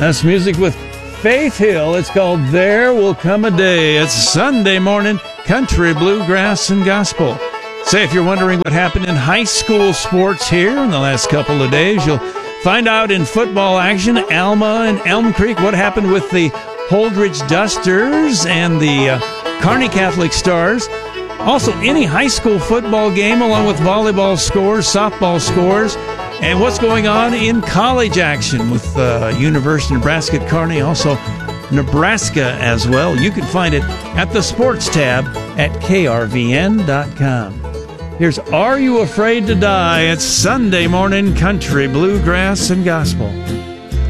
That's music with Faith Hill. It's called There Will Come a Day. It's Sunday morning country, bluegrass, and gospel. Say, if you're wondering what happened in high school sports here in the last couple of days, you'll find out in football action, Alma and Elm Creek, what happened with the Holdridge Dusters and the Kearney Catholic Stars. Also, any high school football game, along with volleyball scores, softball scores, and what's going on in college action with University of Nebraska at Kearney, also Nebraska as well. You can find it at the sports tab at krvn.com. Here's Are You Afraid to Die? It's Sunday morning country, bluegrass, and gospel.